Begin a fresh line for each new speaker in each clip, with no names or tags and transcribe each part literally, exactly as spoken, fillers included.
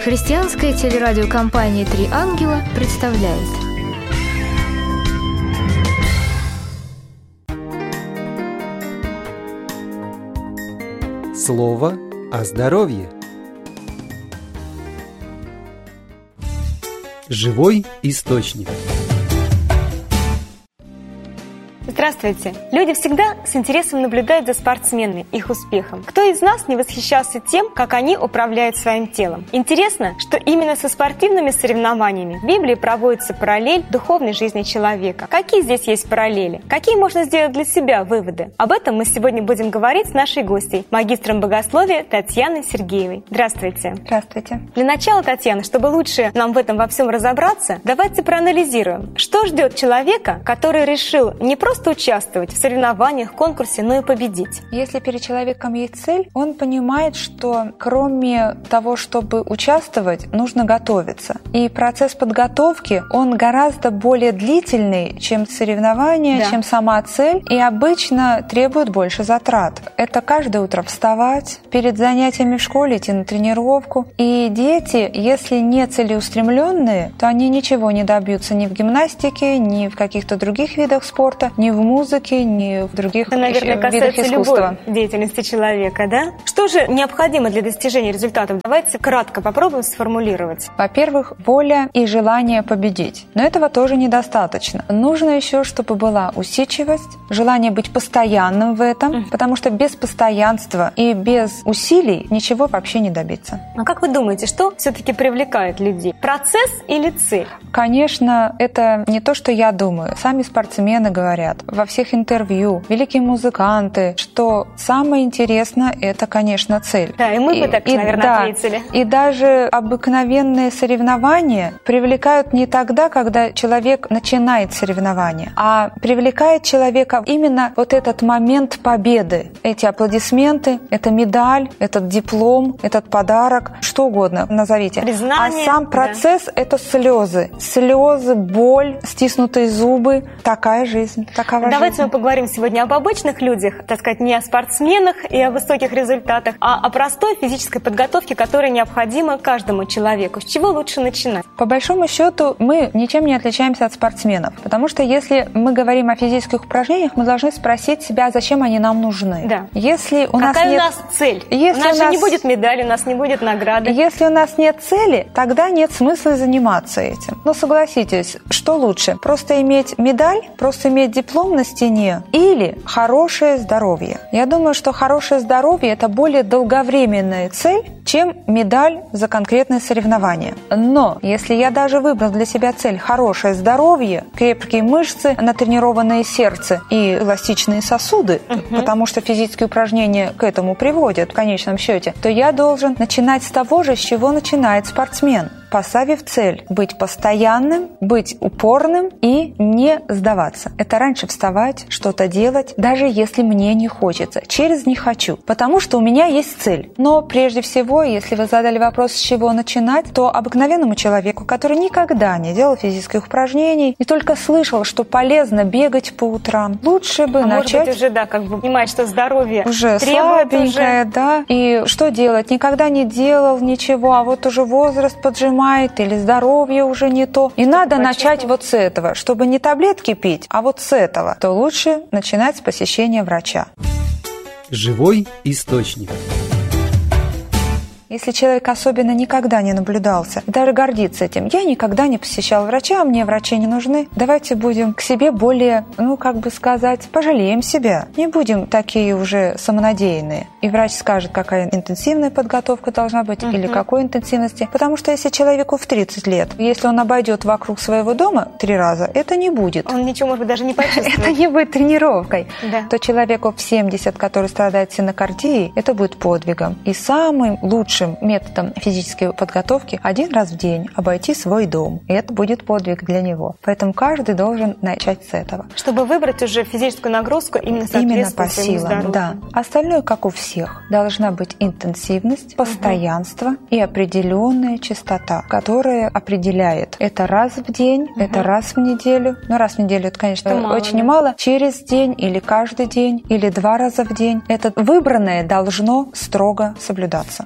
Христианская телерадиокомпания «Три ангела» представляет.
Слово о здоровье. Живой источник.
Здравствуйте! Люди всегда с интересом наблюдают за спортсменами, их успехом. Кто из нас не восхищался тем, как они управляют своим телом? Интересно, что именно со спортивными соревнованиями в Библии проводится параллель духовной жизни человека. Какие здесь есть параллели? Какие можно сделать для себя выводы? Об этом мы сегодня будем говорить с нашей гостьей, магистром богословия Татьяной Сергеевой. Здравствуйте!
Здравствуйте!
Для начала, Татьяна, чтобы лучше нам в этом во всем разобраться, давайте проанализируем, что ждет человека, который решил не просто участвовать в соревнованиях, конкурсе, но и победить.
Если перед человеком есть цель, он понимает, что кроме того, чтобы участвовать, нужно готовиться. И процесс подготовки, он гораздо более длительный, чем соревнования, да. чем сама цель, и обычно требует больше затрат. Это каждое утро вставать, перед занятиями в школе идти на тренировку. И дети, если не целеустремленные, то они ничего не добьются ни в гимнастике, ни в каких-то других видах спорта, ни в музыке, ни в других
Это, наверное,
видах
касается
искусства.
Любой деятельности человека, да? Что же необходимо для достижения результатов? Давайте кратко попробуем сформулировать.
Во-первых, воля и желание победить. Но этого тоже недостаточно. Нужно еще, чтобы была усидчивость, желание быть постоянным в этом, mm. потому что без постоянства и без усилий ничего вообще не добиться.
А как вы думаете, что все-таки привлекает людей? Процесс или цель?
Конечно, это не то, что я думаю. Сами спортсмены говорят во всех интервью, великие музыканты, что самое интересное – это, конечно, цель.
Да, и мы бы
и,
так,
и,
наверное,
да,
ответили.
И даже обыкновенные соревнования привлекают не тогда, когда человек начинает соревнование, а привлекает человека именно вот этот момент победы. Эти аплодисменты, это медаль, этот диплом, этот подарок, что угодно назовите.
Признание,
а сам процесс да. – это слезы. Слезы, боль, стиснутые зубы. Такая жизнь. Такова
Давайте
жизнь.
мы поговорим сегодня об обычных людях, так сказать, не о спортсменах и о высоких результатах, а о простой физической подготовке, которая необходима каждому человеку. С чего лучше начинать?
По большому счету, мы ничем не отличаемся от спортсменов, потому что если мы говорим о физических упражнениях, мы должны спросить себя, зачем они нам нужны.
Да.
Если у
Какая
нас нет...
у нас цель?
Если
у нас
у
же
нас...
не будет медали, у нас не будет награды.
Если у нас нет цели, тогда нет смысла заниматься этим. Но согласитесь, что лучше? Просто иметь медаль, просто иметь диплом на стене или хорошее здоровье? Я думаю, что хорошее здоровье – это более долговременная цель, чем медаль за конкретное соревнование. Но если я даже выбрал для себя цель хорошее здоровье, крепкие мышцы, натренированное сердце и эластичные сосуды, угу. потому что физические упражнения к этому приводят в конечном счете, то я должен начинать с того же, с чего начинает спортсмен. Поставив цель быть постоянным, быть упорным и не сдаваться. Это раньше вставать, что-то делать, даже если мне не хочется, через «не хочу», потому что у меня есть цель. Но прежде всего, если вы задали вопрос, с чего начинать, то обыкновенному человеку, который никогда не делал физических упражнений и только слышал, что полезно бегать по утрам, лучше бы
а
начать...
Может быть, уже, да, как бы понимать, что здоровье
уже
требует
слабенькое,
уже...
да, и что делать? Никогда не делал ничего, а вот уже возраст поджимает, или здоровье уже не то. И надо начать вот с этого. Чтобы не таблетки пить, а вот с этого, то лучше начинать с посещения врача.
Живой источник.
Если человек особенно никогда не наблюдался, даже гордится этим, я никогда не посещал врача, а мне врачи не нужны, давайте будем к себе более, ну, как бы сказать, пожалеем себя. Не будем такие уже самонадеянные. И врач скажет, какая интенсивная подготовка должна быть, uh-huh. или какой интенсивности. Потому что если человеку в тридцать лет, если он обойдет вокруг своего дома три раза, это не будет.
Он ничего, может быть, даже не почувствует.
Это не будет тренировкой.
Да.
То человеку в семьдесят, который страдает синокардией, это будет подвигом. И самым лучшим методом физической подготовки один раз в день обойти свой дом. И это будет подвиг для него. Поэтому каждый должен начать с этого.
Чтобы выбрать уже физическую нагрузку именно соответственно своему здоровью.
Да. Остальное, как у всех, должна быть интенсивность, постоянство угу. и определенная частота, которая определяет, это раз в день, угу. это раз в неделю. Ну, раз в неделю, это, конечно, это мало, очень да? немало. Через день или каждый день, или два раза в день. Это выбранное должно строго соблюдаться.
Дайте, пожалуйста,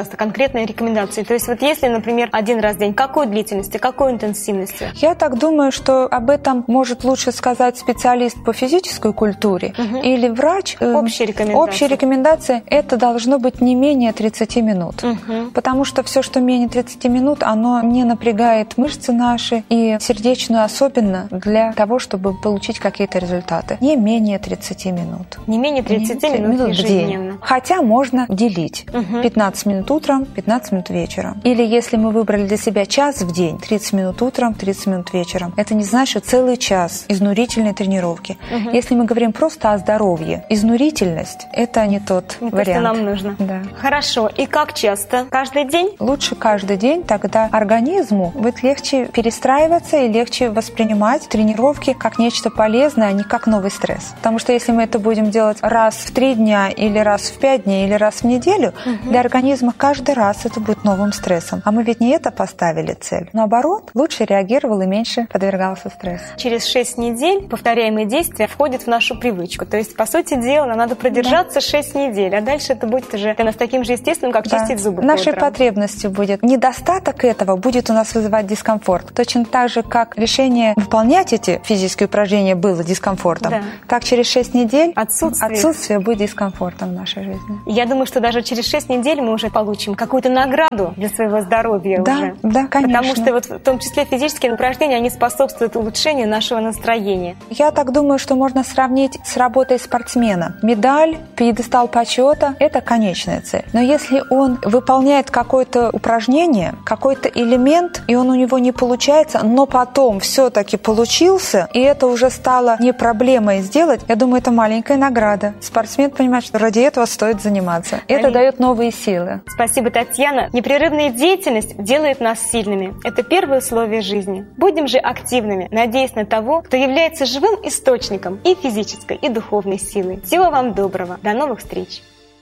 пожалуйста, конкретные рекомендации. То есть вот если, например, один раз в день, какой длительности, какой интенсивности?
Я так думаю, что об этом может лучше сказать специалист по физической культуре угу. или врач.
Общие рекомендации.
Общие рекомендации – это должно быть не менее тридцати минут. Угу. Потому что все, что менее тридцати минут, оно не напрягает мышцы наши и сердечную особенно для того, чтобы получить какие-то результаты. Не менее тридцати минут.
Не менее тридцати минут, минут ежедневно.
В день. Хотя можно делить. Угу. пятнадцать минут утром, пятнадцать минут вечером. Или если мы выбрали для себя час в день, тридцать минут утром, тридцать минут вечером. Это не значит целый час изнурительной тренировки. Угу. Если мы говорим просто о здоровье, изнурительность – это не тот
не
вариант.
То, что нам нужно.
Да.
Хорошо. И как часто? Каждый день?
Лучше каждый день, тогда организму будет легче перестраиваться и легче воспринимать тренировки как нечто полезное, а не как новый стресс. Потому что если мы это будем делать раз в три дня или раз в пять дней или раз в неделю, угу. для организма каждый раз это будет новым стрессом. А мы ведь не это поставили цель. Наоборот, лучше реагировал и меньше подвергался стрессу.
Через шесть недель повторяемые действия входят в нашу привычку. То есть, по сути дела, нам надо продержаться да. шесть недель, а дальше это будет уже для нас таким же естественным, как да. чистить зубы.
Нашей потребностью будет. Недостаток этого будет у нас вызывать дискомфорт. Точно так же, как решение выполнять эти физические упражнения было дискомфортом, да. так через шесть недель отсутствие. отсутствие будет дискомфортом в нашей жизни.
Я думаю, что даже через шесть недель мы уже получим какую-то награду для своего здоровья
да,
уже.
Да, конечно.
Потому что вот в том числе физические упражнения, они способствуют улучшению нашего настроения.
Я так думаю, что можно сравнить с работой спортсмена. Медаль, пьедестал почета – это конечная цель. Но если он выполняет какое-то упражнение, какой-то элемент, и он у него не получается, но потом все-таки получился, и это уже стало не проблемой сделать, я думаю, это маленькая награда. Спортсмен понимает, что ради этого стоит заниматься. Это Они... дает новые силы.
Спасибо, Татьяна. Непрерывная деятельность делает нас сильными. Это первое условие жизни. Будем же активными, надеясь на того, кто является живым источником и физической, и духовной силы. Всего вам доброго. До новых встреч.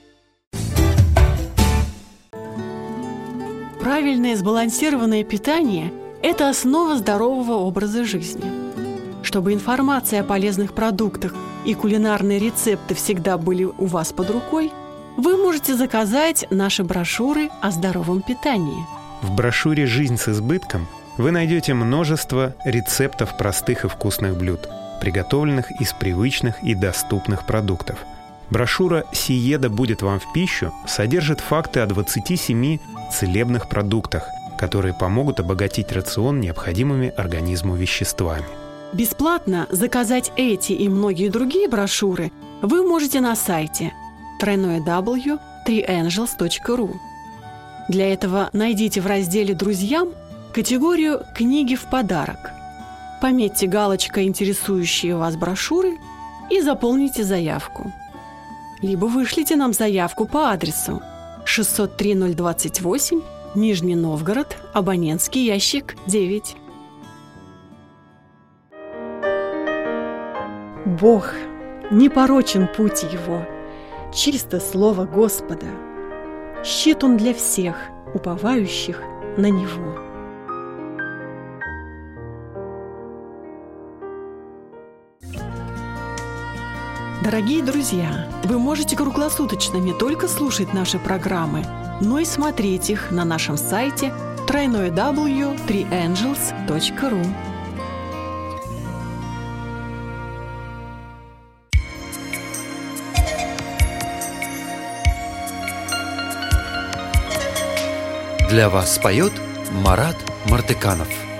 Правильное сбалансированное питание – это основа здорового образа жизни. Чтобы информация о полезных продуктах и кулинарные рецепты всегда были у вас под рукой, вы можете заказать наши брошюры о здоровом питании.
В брошюре «Жизнь с избытком» вы найдете множество рецептов простых и вкусных блюд, приготовленных из привычных и доступных продуктов. Брошюра «Сиеда будет вам в пищу» содержит факты о двадцати семи целебных продуктах, которые помогут обогатить рацион необходимыми организму веществами.
Бесплатно заказать эти и многие другие брошюры вы можете на сайте дабл ю дабл ю дабл ю точка три ангелс точка ру. Для этого найдите в разделе «Друзьям» категорию «Книги в подарок». Пометьте галочкой интересующие вас брошюры и заполните заявку. Либо вышлите нам заявку по адресу шестьсот три ноль двадцать восемь, Нижний Новгород, абонентский ящик девять. Бог, непорочен путь Его, чисто слово Господа. Щит Он для всех, уповающих на Него. Дорогие друзья, вы можете круглосуточно не только слушать наши программы, но и смотреть их на нашем сайте дабл ю дабл ю дабл ю точка три ангелс точка ру.
Для вас поет Марат Мартыканов.